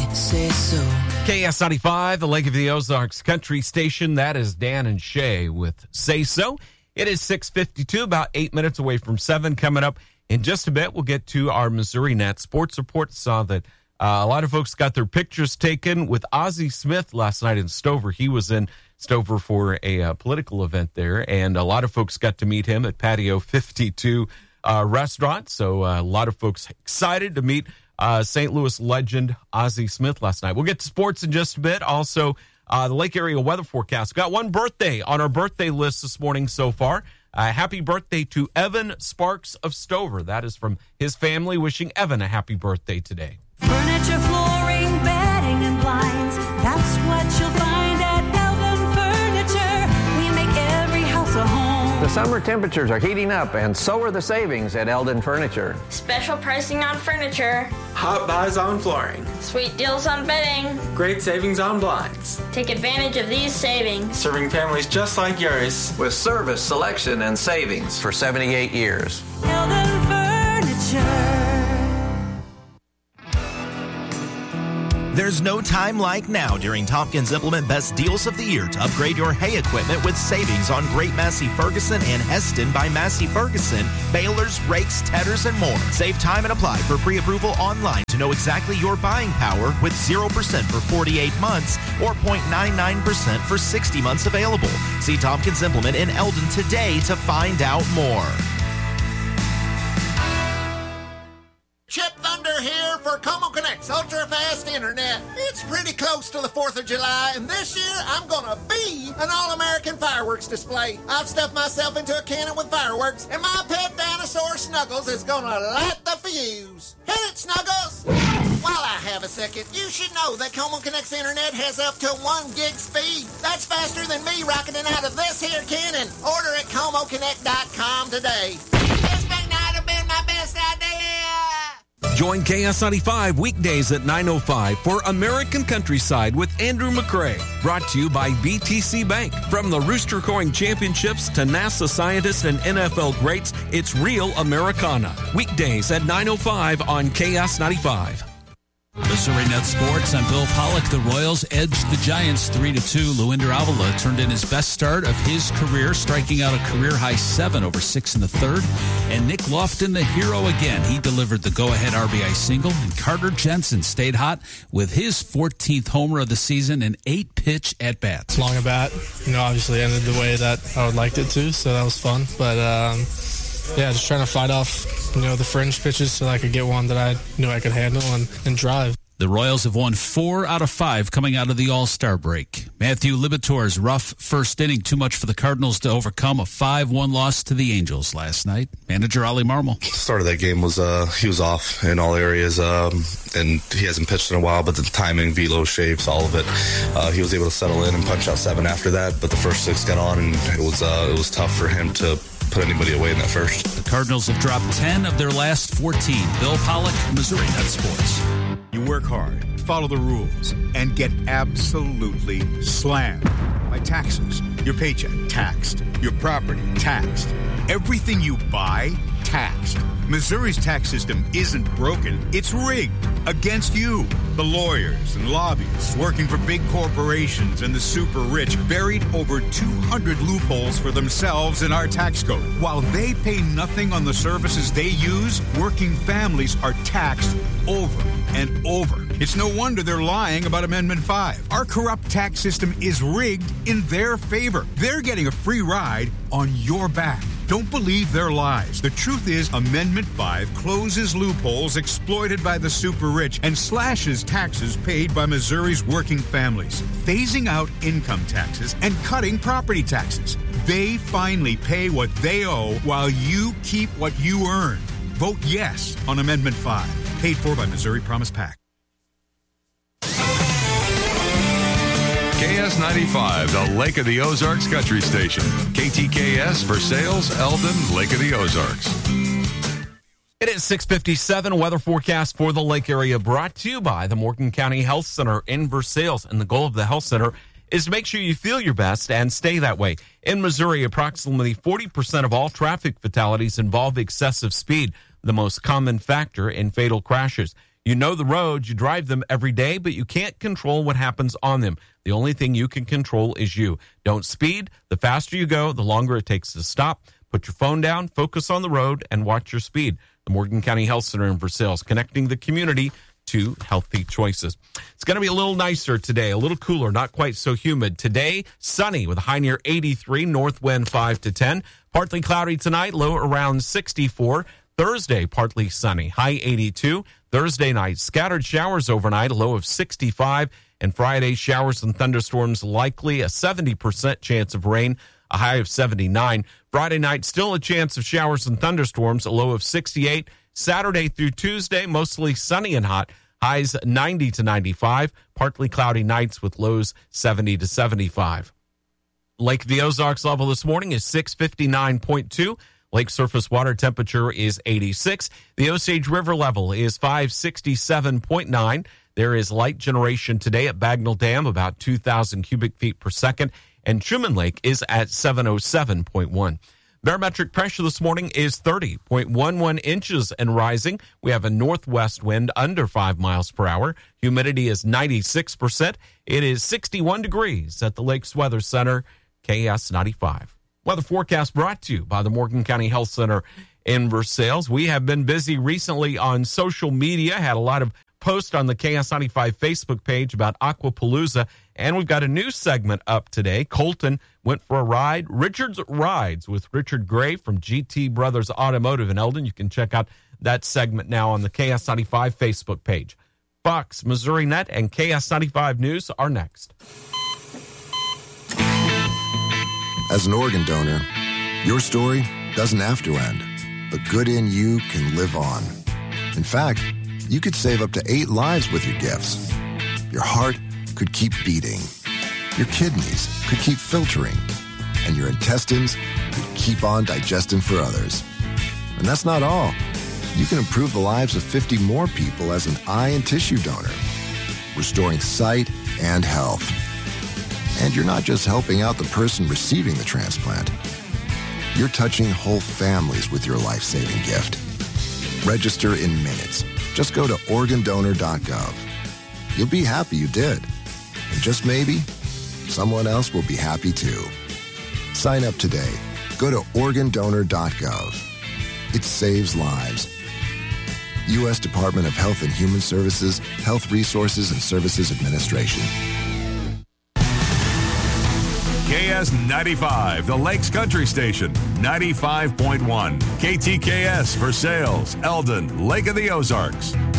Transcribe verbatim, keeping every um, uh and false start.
say so. K S ninety-five, the Lake of the Ozarks country station. That is Dan and Shay with Say So. It is six fifty-two, about eight minutes away from seven. Coming up in just a bit, we'll get to our Missouri Net Sports Report. Saw that uh, a lot of folks got their pictures taken with Ozzie Smith last night in Stover. He was in Stover for a uh, political event there, and a lot of folks got to meet him at Patio fifty-two uh, restaurant. So uh, a lot of folks excited to meet Uh, Saint Louis legend Ozzie Smith last night. We'll get to sports in just a bit. Also, uh, the Lake Area weather forecast. We've got one birthday on our birthday list this morning so far. Uh, happy birthday to Evan Sparks of Stover. That is from his family, wishing Evan a happy birthday today. Furniture, flooring, bedding, and blinds. That's what you'll find at Eldon Furniture. We make every house a home. The summer temperatures are heating up, and so are the savings at Eldon Furniture. Special pricing on furniture. Hot buys on flooring. Sweet deals on bedding. Great savings on blinds. Take advantage of these savings. Serving families just like yours. With service, selection, and savings for seventy-eight years. Eldon Furniture. There's no time like now during Tompkins Implement Best Deals of the Year to upgrade your hay equipment with savings on Great Massey Ferguson and Heston by Massey Ferguson, balers, rakes, tedders, and more. Save time and apply for pre-approval online to know exactly your buying power with zero percent for forty-eight months or zero point nine nine percent for sixty months available. See Tompkins Implement in Eldon today to find out more. Chip Thunder here for Como Connect's ultra-fast internet. It's pretty close to the fourth of July, and this year I'm gonna be an all-American fireworks display. I've stuffed myself into a cannon with fireworks, and my pet dinosaur Snuggles is gonna light the fuse. Hit it, Snuggles! While I have a second, you should know that Como Connect's internet has up to one gig speed. That's faster than me rocketing out of this here cannon. Order at como connect dot com today. This may not have been my best idea. Join K S ninety-five weekdays at nine oh five for American Countryside with Andrew McCrae. Brought to you by B T C Bank. From the Rooster Crowing Championships to NASA scientists and N F L greats, it's real Americana. Weekdays at nine oh five on K S ninety-five. Missouri Net Sports. I'm Bill Pollock. The Royals edged the Giants three to two. Luinder Avila turned in his best start of his career, striking out a career-high seven over six in the third. And Nick Lofton, the hero again. He delivered the go-ahead R B I single. And Carter Jensen stayed hot with his fourteenth homer of the season and eight pitch at-bats. Long at bat. You know, obviously ended the way that I would like it to, so that was fun. But, um, yeah, just trying to fight off, you know, the fringe pitches so that I could get one that I knew I could handle and, and drive. The Royals have won four out of five coming out of the All-Star break. Matthew Liberatore's rough first inning, too much for the Cardinals to overcome a five one loss to the Angels last night. Manager Ollie Marmol. The start of that game was, uh, he was off in all areas, um, and he hasn't pitched in a while, but the timing, velo, shapes, all of it, uh, he was able to settle in and punch out seven after that, but the first six got on, and it was, uh, it was tough for him to put anybody away in that first. The Cardinals have dropped ten of their last fourteen. Bill Pollock, Missouri Net Sports. You work hard, follow the rules, and get absolutely slammed by taxes. Your paycheck, taxed. Your property, taxed. Everything you buy, taxed. Missouri's tax system isn't broken, it's rigged against you. The lawyers and lobbyists working for big corporations and the super rich buried over two hundred loopholes for themselves in our tax code. While they pay nothing on the services they use, working families are taxed over and over. It's no wonder they're lying about Amendment five. Our corrupt tax system is rigged in their favor. They're getting a free ride on your back. Don't believe their lies. The truth is, Amendment five closes loopholes exploited by the super rich and slashes taxes paid by Missouri's working families, phasing out income taxes and cutting property taxes. They finally pay what they owe while you keep what you earn. Vote yes on Amendment five. Paid for by Missouri Promise PAC. K S ninety-five, the Lake of the Ozarks Country Station. K T K S for sales, Eldon, Lake of the Ozarks. It is six fifty-seven, weather forecast for the lake area brought to you by the Morgan County Health Center in Versailles. And the goal of the health center is to make sure you feel your best and stay that way. In Missouri, approximately forty percent of all traffic fatalities involve excessive speed, the most common factor in fatal crashes. You know the roads, you drive them every day, but you can't control what happens on them. The only thing you can control is you. Don't speed. The faster you go, the longer it takes to stop. Put your phone down, focus on the road, and watch your speed. The Morgan County Health Center in Versailles, connecting the community to healthy choices. It's going to be a little nicer today, a little cooler, not quite so humid. Today, sunny with a high near eighty-three, north wind five to ten. Partly cloudy tonight, low around sixty-four. Thursday, partly sunny, high eighty-two. Thursday night, scattered showers overnight, a low of sixty-five. And Friday, showers and thunderstorms likely, a seventy percent chance of rain, a high of seventy-nine. Friday night, still a chance of showers and thunderstorms, a low of sixty-eight. Saturday through Tuesday, mostly sunny and hot, highs ninety to ninety-five. Partly cloudy nights with lows seventy to seventy-five. Lake of the Ozarks level this morning is six fifty-nine point two. Lake surface water temperature is eighty-six. The Osage River level is five sixty-seven point nine. There is light generation today at Bagnell Dam, about two thousand cubic feet per second, and Truman Lake is at seven oh seven point one. Barometric pressure this morning is thirty point one one inches and rising. We have a northwest wind under five miles per hour. Humidity is ninety-six percent. It is sixty-one degrees at the Lakes Weather Center, K S ninety-five. Weather forecast brought to you by the Morgan County Health Center in Versailles. We have been busy recently on social media, had a lot of posts on the K S ninety-five Facebook page about Aquapalooza, and we've got a new segment up today. Colton went for a ride. Richard's Rides with Richard Gray from G T Brothers Automotive in Eldon. You can check out that segment now on the K S ninety-five Facebook page. Fox, Missouri Net, and K S ninety-five News are next. As an organ donor, your story doesn't have to end. The good in you can live on. In fact, you could save up to eight lives with your gifts. Your heart could keep beating. Your kidneys could keep filtering. And your intestines could keep on digesting for others. And that's not all. You can improve the lives of fifty more people as an eye and tissue donor, restoring sight and health. And you're not just helping out the person receiving the transplant. You're touching whole families with your life-saving gift. Register in minutes. Just go to organ donor dot gov. You'll be happy you did. And just maybe, someone else will be happy too. Sign up today. Go to organ donor dot gov. It saves lives. U S Department of Health and Human Services, Health Resources and Services Administration. K S ninety-five, the Lakes Country Station, ninety-five point one. K T K S for sales, Eldon, Lake of the Ozarks.